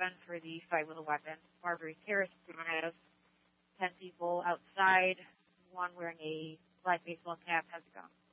7 for the fight with a weapon. Marbury Terrace has 10 people outside. One wearing a black baseball cap has a gun.